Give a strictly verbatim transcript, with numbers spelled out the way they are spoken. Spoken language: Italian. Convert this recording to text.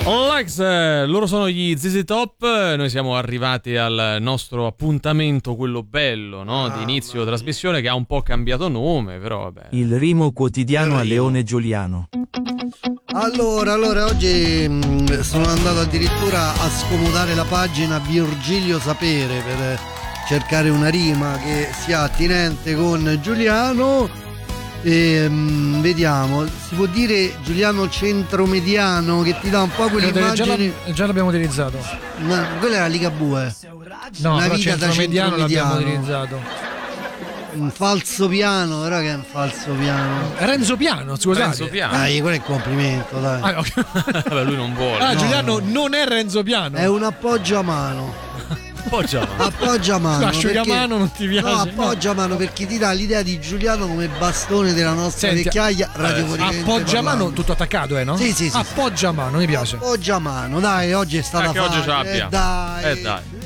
Lex, eh, loro sono gli Z Z Top, noi siamo arrivati al nostro appuntamento, quello bello, no? Ah, di inizio trasmissione, che ha un po' cambiato nome, però vabbè. Il rimo quotidiano a Leone Giuliano. Allora, allora oggi mh, sono andato addirittura a scomodare la pagina Virgilio Sapere per cercare una rima che sia attinente con Giuliano. E, mh, vediamo, si può dire Giuliano centromediano, che ti dà un po' quell'immagine. Già, già l'abbiamo utilizzato. No, quella è la Ligabue. No, una però vita da centromediano l'abbiamo centromediano. utilizzato. Un falso piano, però che è un falso piano. Renzo Piano, scusate. Renzo Piano. Dai, quello è il complimento, dai. Ah, okay. Vabbè, lui non vuole. Ah, No, Giuliano no. non è Renzo Piano. È un appoggia mano. Appoggia. Appoggia mano. L'asciugamano non ti piace? No, appoggia mano perché ti dà l'idea di Giuliano come bastone della nostra Senti, vecchiaia eh, radiofonicamente appoggia mano parlando. tutto attaccato, eh, no? Sì, sì, sì, appoggia mano, mi piace. Appoggia mano, dai, oggi è stata Eh, che oggi ce facile. l'abbiamo. Eh, dai. Eh, dai.